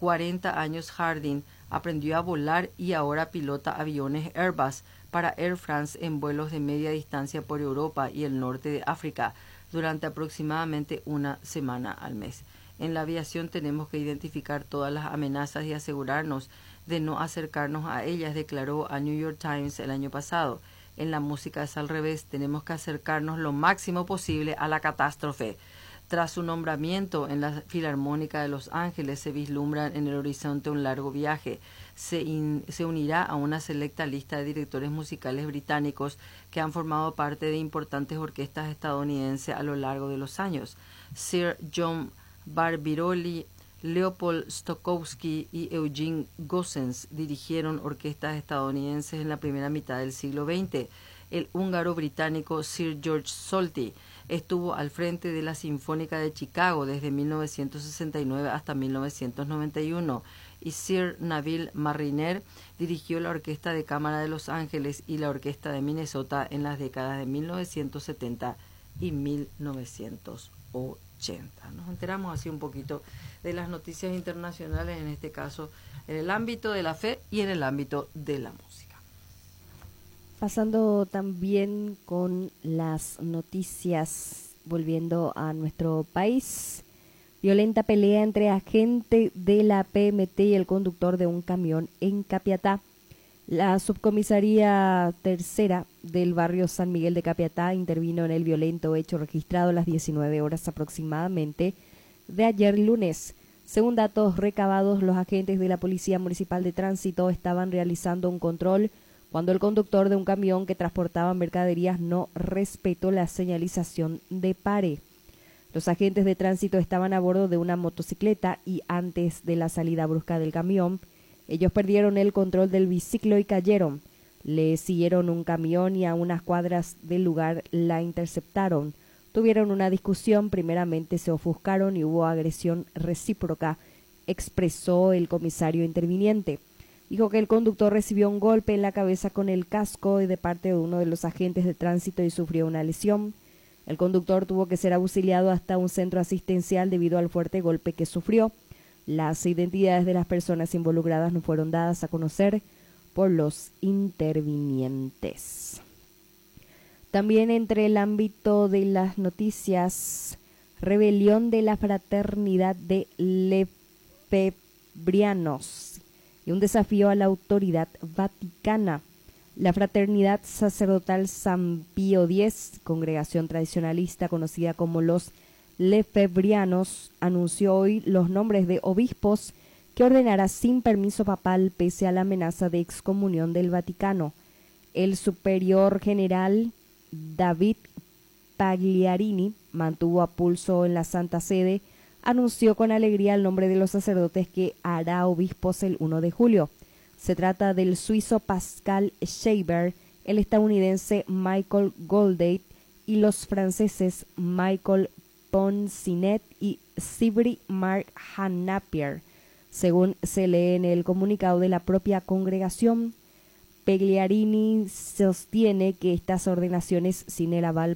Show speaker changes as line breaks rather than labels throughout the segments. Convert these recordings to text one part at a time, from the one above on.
40 años Harding aprendió a volar y ahora pilota aviones Airbus para Air France en vuelos de media distancia por Europa y el norte de África durante aproximadamente una semana al mes. En la aviación tenemos que identificar todas las amenazas y asegurarnos de no acercarnos a ellas, declaró a New York Times el año pasado. En la música es al revés, tenemos que acercarnos lo máximo posible a la catástrofe. Tras su nombramiento en la Filarmónica de Los Ángeles, se vislumbra en el horizonte un largo viaje. Se unirá a una selecta lista de directores musicales británicos que han formado parte de importantes orquestas estadounidenses a lo largo de los años. Sir John Barbirolli, Leopold Stokowski y Eugene Gossens dirigieron orquestas estadounidenses en la primera mitad del siglo XX. El húngaro-británico Sir George Solti estuvo al frente de la Sinfónica de Chicago desde 1969 hasta 1991 y Sir Neville Marriner dirigió la Orquesta de Cámara de Los Ángeles y la Orquesta de Minnesota en las décadas de 1970 y 1980. Nos enteramos así un poquito de las noticias internacionales, en este caso en el ámbito de la fe y en el ámbito de la música.
Pasando también con las noticias, volviendo a nuestro país. Violenta pelea entre agente de la PMT y el conductor de un camión en Capiatá. La subcomisaría tercera del barrio San Miguel de Capiatá intervino en el violento hecho registrado a las 19 horas aproximadamente de ayer lunes. Según datos recabados, los agentes de la Policía Municipal de Tránsito estaban realizando un control cuando el conductor de un camión que transportaba mercaderías no respetó la señalización de pare. Los agentes de tránsito estaban a bordo de una motocicleta y antes de la salida brusca del camión, ellos perdieron el control del biciclo y cayeron. Le siguieron un camión y a unas cuadras del lugar la interceptaron. Tuvieron una discusión, primeramente se ofuscaron y hubo agresión recíproca, expresó el comisario interviniente. Dijo que el conductor recibió un golpe en la cabeza con el casco de parte de uno de los agentes de tránsito y sufrió una lesión. El conductor tuvo que ser auxiliado hasta un centro asistencial debido al fuerte golpe que sufrió. Las identidades de las personas involucradas no fueron dadas a conocer por los intervinientes. También entre el ámbito de las noticias, rebelión de la fraternidad de Lefebrianos y un desafío a la autoridad vaticana. La Fraternidad Sacerdotal San Pío X, congregación tradicionalista conocida como los Lefebrianos, anunció hoy los nombres de obispos que ordenará sin permiso papal pese a la amenaza de excomunión del Vaticano. El superior general David Pagliarini mantuvo a pulso en la Santa Sede, anunció con alegría el nombre de los sacerdotes que hará obispos el 1 de julio. Se trata del suizo Pascal Schreiber, el estadounidense Michael Goldade y los franceses Michael Ponsinet y Sibri Mark Hanapier, según se lee en el comunicado de la propia congregación. Pagliarini sostiene que estas ordenaciones sin el aval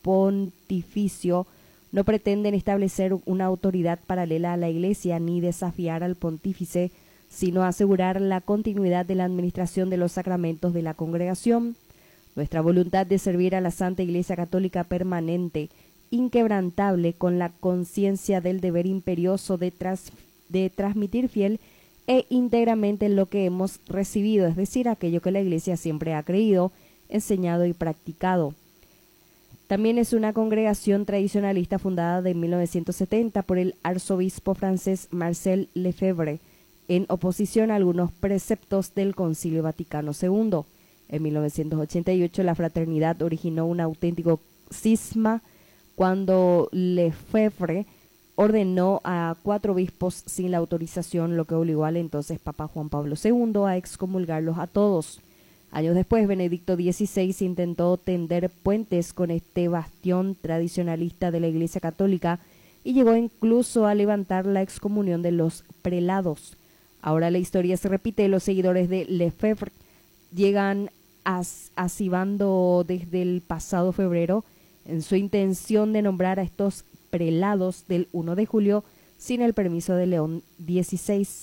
pontificio no pretenden establecer una autoridad paralela a la Iglesia ni desafiar al pontífice, sino asegurar la continuidad de la administración de los sacramentos de la congregación. Nuestra voluntad de servir a la Santa Iglesia Católica permanente, inquebrantable, con la conciencia del deber imperioso de transmitir fiel e íntegramente lo que hemos recibido, es decir, aquello que la Iglesia siempre ha creído, enseñado y practicado. También es una congregación tradicionalista fundada en 1970 por el arzobispo francés Marcel Lefebvre, en oposición a algunos preceptos del Concilio Vaticano II. En 1988 la fraternidad originó un auténtico cisma cuando Lefebvre ordenó a 4 obispos sin la autorización, lo que obligó al entonces Papa Juan Pablo II a excomulgarlos a todos. Años después, Benedicto XVI intentó tender puentes con este bastión tradicionalista de la Iglesia Católica y llegó incluso a levantar la excomunión de los prelados. Ahora la historia se repite, los seguidores de Lefebvre llegan acivando desde el pasado febrero en su intención de nombrar a estos prelados del 1 de julio sin el permiso de León XVI.